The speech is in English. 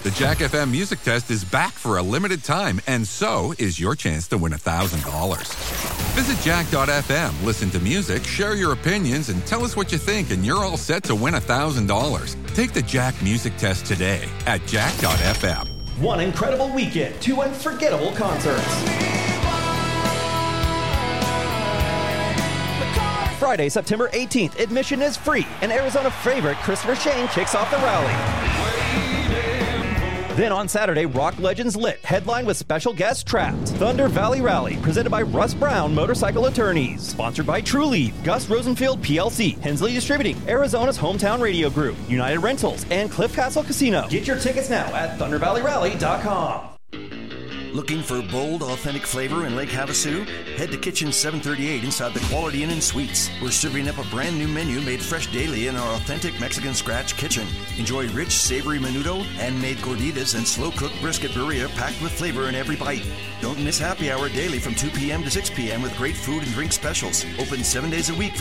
The Jack FM Music Test is back for a limited time, and so is your chance to win $1,000. Visit jack.fm, listen to music, share your opinions, and tell us what you think, and you're all set to win $1,000. Take the Jack Music Test today at jack.fm. One incredible weekend, 2 unforgettable concerts. Friday, September 18th, admission is free, and Arizona favorite Christopher Shane kicks off the rally. Then on Saturday, Rock Legends Lit, headline with special guest Trapped. Thunder Valley Rally, presented by Russ Brown Motorcycle Attorneys. Sponsored by Trulieve, Gus Rosenfield PLC, Hensley Distributing, Arizona's Hometown Radio Group, United Rentals, and Cliff Castle Casino. Get your tickets now at ThunderValleyRally.com. Looking for bold, authentic flavor in Lake Havasu? Head to Kitchen 738 inside the Quality Inn and Suites. We're serving up a brand new menu made fresh daily in our authentic Mexican scratch kitchen. Enjoy rich, savory menudo, handmade gorditas, and slow-cooked brisket birria packed with flavor in every bite. Don't miss happy hour daily from 2 p.m. to 6 p.m. with great food and drink specials. Open 7 days a week